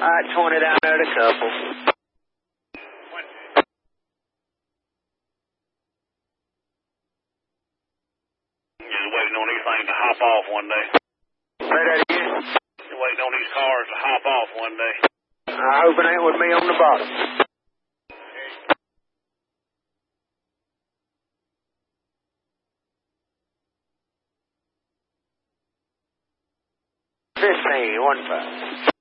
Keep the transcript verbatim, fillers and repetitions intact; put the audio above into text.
right, twenty down there to couple. Just waiting on these things to hop off one day. Say that again. Just waiting on these cars to hop off one day. I hope it ain't with me on the bottom. Fifteen, one five.